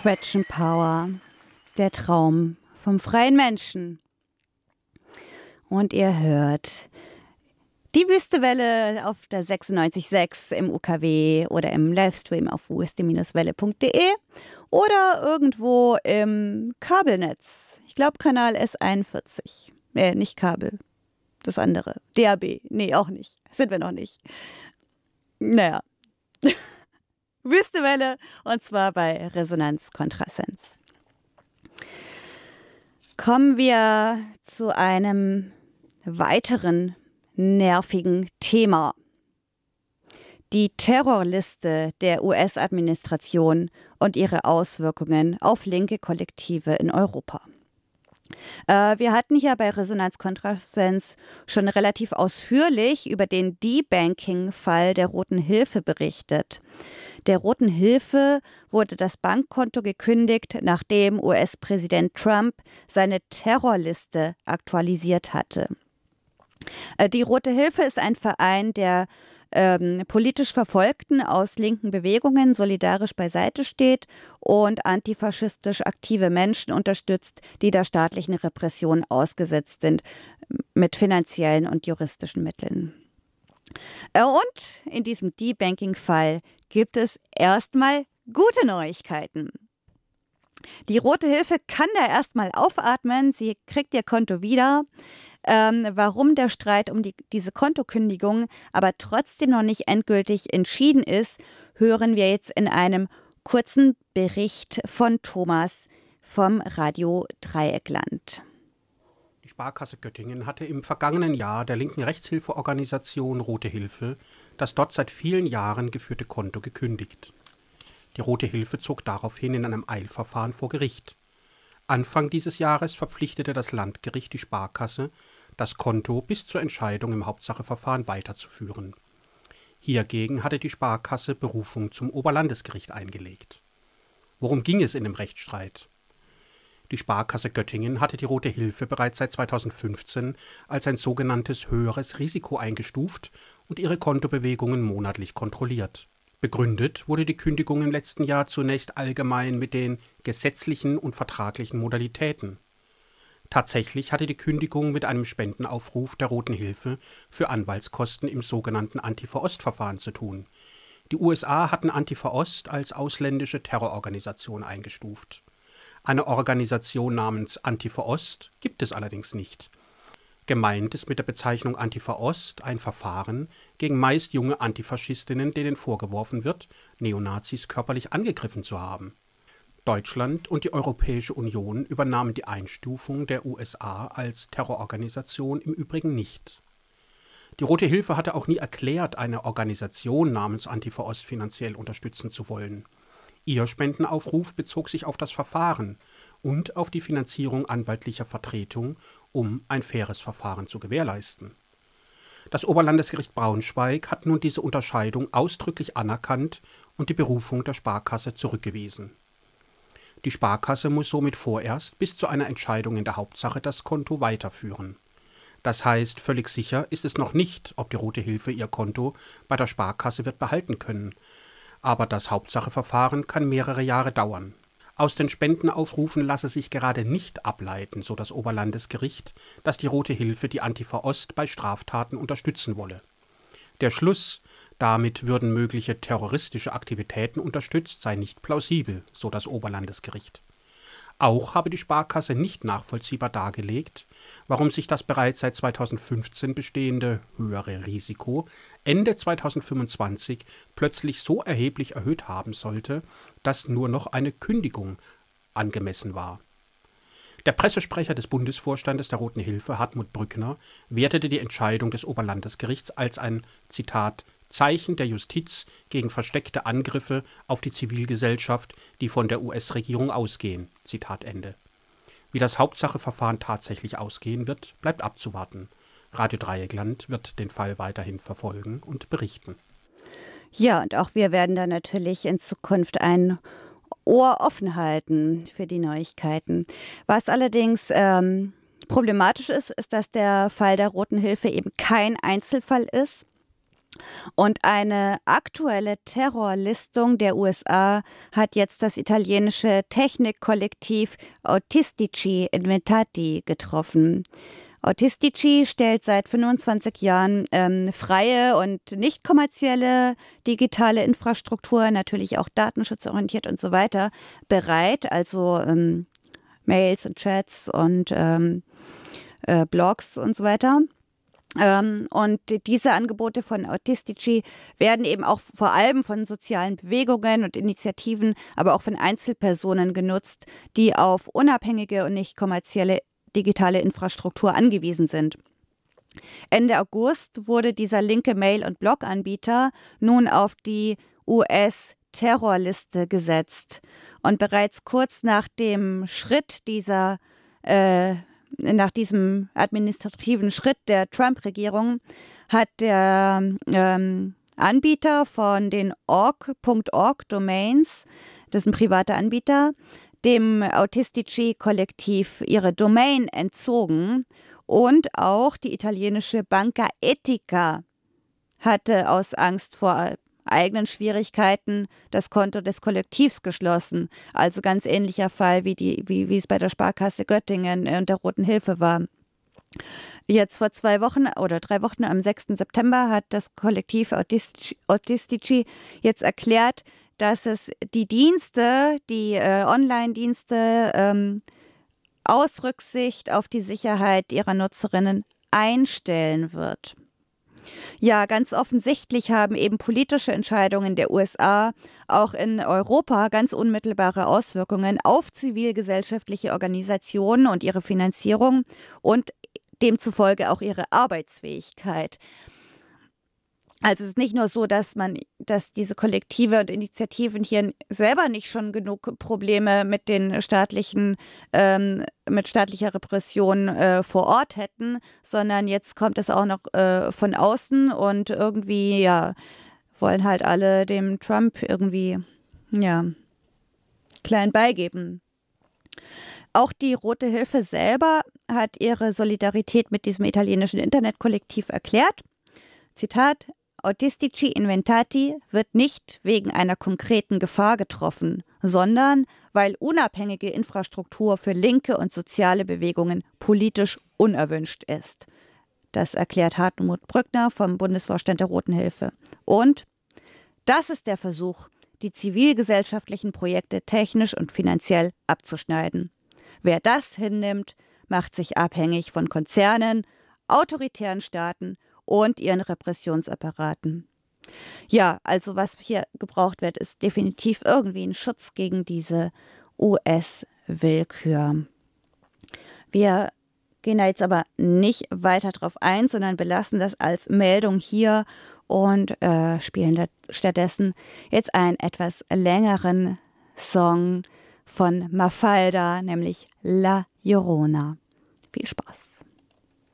Question Power, der Traum vom freien Menschen. Und ihr hört die Wüstewelle auf der 96.6 im UKW oder im Livestream auf wüste-welle.de oder irgendwo im Kabelnetz. Ich glaube Kanal S41. Nicht Kabel, das andere. DAB. Nee, auch nicht. Sind wir noch nicht. Naja. Wüstewelle und zwar bei Resonanz Kontrasens. Kommen wir zu einem weiteren nervigen Thema. Die Terrorliste der US-Administration und ihre Auswirkungen auf linke Kollektive in Europa. Wir hatten hier bei Resonanz Kontrasens schon relativ ausführlich über den Debanking-Fall der Roten Hilfe berichtet. Der Roten Hilfe wurde das Bankkonto gekündigt, nachdem US-Präsident Trump seine Terrorliste aktualisiert hatte. Die Rote Hilfe ist ein Verein, der politisch Verfolgten aus linken Bewegungen solidarisch beiseite steht und antifaschistisch aktive Menschen unterstützt, die der staatlichen Repression ausgesetzt sind, mit finanziellen und juristischen Mitteln. Und in diesem Debanking-Fall gibt es erstmal gute Neuigkeiten. Die Rote Hilfe kann da erstmal aufatmen, sie kriegt ihr Konto wieder. Warum der Streit um diese Kontokündigung aber trotzdem noch nicht endgültig entschieden ist, hören wir jetzt in einem kurzen Bericht von Thomas vom Radio Dreieckland. Die Sparkasse Göttingen hatte im vergangenen Jahr der linken Rechtshilfeorganisation Rote Hilfe das dort seit vielen Jahren geführte Konto gekündigt. Die Rote Hilfe zog daraufhin in einem Eilverfahren vor Gericht. Anfang dieses Jahres verpflichtete das Landgericht die Sparkasse, das Konto bis zur Entscheidung im Hauptsacheverfahren weiterzuführen. Hiergegen hatte die Sparkasse Berufung zum Oberlandesgericht eingelegt. Worum ging es in dem Rechtsstreit? Die Sparkasse Göttingen hatte die Rote Hilfe bereits seit 2015 als ein sogenanntes höheres Risiko eingestuft und ihre Kontobewegungen monatlich kontrolliert. Begründet wurde die Kündigung im letzten Jahr zunächst allgemein mit den gesetzlichen und vertraglichen Modalitäten. Tatsächlich hatte die Kündigung mit einem Spendenaufruf der Roten Hilfe für Anwaltskosten im sogenannten Antifa-Ost-Verfahren zu tun. Die USA hatten Antifa-Ost als ausländische Terrororganisation eingestuft. Eine Organisation namens Antifa-Ost gibt es allerdings nicht. Gemeint ist mit der Bezeichnung Antifa-Ost ein Verfahren gegen meist junge Antifaschistinnen, denen vorgeworfen wird, Neonazis körperlich angegriffen zu haben. Deutschland und die Europäische Union übernahmen die Einstufung der USA als Terrororganisation im Übrigen nicht. Die Rote Hilfe hatte auch nie erklärt, eine Organisation namens Antifa-Ost finanziell unterstützen zu wollen. Ihr Spendenaufruf bezog sich auf das Verfahren und auf die Finanzierung anwaltlicher Vertretung, um ein faires Verfahren zu gewährleisten. Das Oberlandesgericht Braunschweig hat nun diese Unterscheidung ausdrücklich anerkannt und die Berufung der Sparkasse zurückgewiesen. Die Sparkasse muss somit vorerst bis zu einer Entscheidung in der Hauptsache das Konto weiterführen. Das heißt, völlig sicher ist es noch nicht, ob die Rote Hilfe ihr Konto bei der Sparkasse wird behalten können. Aber das Hauptsacheverfahren kann mehrere Jahre dauern. Aus den Spendenaufrufen lasse sich gerade nicht ableiten, so das Oberlandesgericht, dass die Rote Hilfe die Antifa-Ost bei Straftaten unterstützen wolle. Der Schluss, damit würden mögliche terroristische Aktivitäten unterstützt, sei nicht plausibel, so das Oberlandesgericht. Auch habe die Sparkasse nicht nachvollziehbar dargelegt, warum sich das bereits seit 2015 bestehende höhere Risiko Ende 2025 plötzlich so erheblich erhöht haben sollte, dass nur noch eine Kündigung angemessen war. Der Pressesprecher des Bundesvorstandes der Roten Hilfe, Hartmut Brückner, wertete die Entscheidung des Oberlandesgerichts als ein, Zitat, Zeichen der Justiz gegen versteckte Angriffe auf die Zivilgesellschaft, die von der US-Regierung ausgehen. Zitat Ende. Wie das Hauptsacheverfahren tatsächlich ausgehen wird, bleibt abzuwarten. Radio Dreieckland wird den Fall weiterhin verfolgen und berichten. Ja, und auch wir werden da natürlich in Zukunft ein Ohr offen halten für die Neuigkeiten. Was allerdings problematisch ist, ist, dass der Fall der Roten Hilfe eben kein Einzelfall ist. Und eine aktuelle Terrorlistung der USA hat jetzt das italienische Technikkollektiv Autistici Inventati getroffen. Autistici stellt seit 25 Jahren freie und nicht kommerzielle digitale Infrastruktur, natürlich auch datenschutzorientiert und so weiter, bereit, also Mails und Chats und Blogs und so weiter. Und diese Angebote von Autistici werden eben auch vor allem von sozialen Bewegungen und Initiativen, aber auch von Einzelpersonen genutzt, die auf unabhängige und nicht kommerzielle digitale Infrastruktur angewiesen sind. Ende August wurde dieser linke Mail- und Blog-Anbieter nun auf die US-Terrorliste gesetzt. Und bereits kurz nach dem nach diesem administrativen Schritt der Trump-Regierung hat der Anbieter von den org.org-Domains, das ist ein privater Anbieter, dem Autistici-Kollektiv ihre Domain entzogen, und auch die italienische Banca Etica hatte aus Angst vor eigenen Schwierigkeiten das Konto des Kollektivs geschlossen. Also ganz ähnlicher Fall wie es bei der Sparkasse Göttingen und der Roten Hilfe war. Jetzt vor 2 Wochen oder 3 Wochen, am 6. September, hat das Kollektiv Autistici jetzt erklärt, dass es die Dienste, die Online-Dienste aus Rücksicht auf die Sicherheit ihrer Nutzerinnen einstellen wird. Ja, ganz offensichtlich haben eben politische Entscheidungen der USA auch in Europa ganz unmittelbare Auswirkungen auf zivilgesellschaftliche Organisationen und ihre Finanzierung und demzufolge auch ihre Arbeitsfähigkeit. Also es ist nicht nur so, dass diese Kollektive und Initiativen hier selber nicht schon genug Probleme mit mit staatlicher Repression vor Ort hätten, sondern jetzt kommt es auch noch von außen, und irgendwie, ja, wollen halt alle dem Trump irgendwie, ja, klein beigeben. Auch die Rote Hilfe selber hat ihre Solidarität mit diesem italienischen Internetkollektiv erklärt. Zitat: Autistici Inventati wird nicht wegen einer konkreten Gefahr getroffen, sondern weil unabhängige Infrastruktur für linke und soziale Bewegungen politisch unerwünscht ist. Das erklärt Hartmut Brückner vom Bundesvorstand der Roten Hilfe. Und das ist der Versuch, die zivilgesellschaftlichen Projekte technisch und finanziell abzuschneiden. Wer das hinnimmt, macht sich abhängig von Konzernen, autoritären Staaten und ihren Repressionsapparaten. Ja, also was hier gebraucht wird, ist definitiv irgendwie ein Schutz gegen diese US-Willkür. Wir gehen da jetzt aber nicht weiter drauf ein, sondern belassen das als Meldung hier und spielen stattdessen jetzt einen etwas längeren Song von Mafalda, nämlich La Llorona. Viel Spaß.